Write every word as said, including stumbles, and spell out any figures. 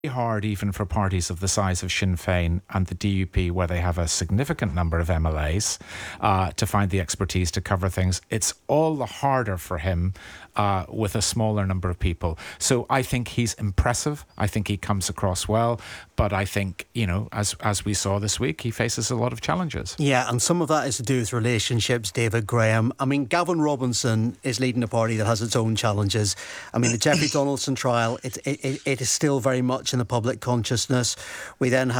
hard even for parties of the size of Sinn Féin and the D U P, where they have a significant number of M L As, uh, to find the expertise to cover things. It's all the harder for him uh, with a smaller number of people. So I think he's impressive. I think he comes across well. But I think, you know, as as we saw this week, he faces a lot of challenges. Yeah, and some of that is to do with relationships, David Graham. I mean, Gavin Robinson is leading a party that has its own challenges. I mean, the Jeffrey Donaldson trial, it, it, it is still very much in the public consciousness. We then have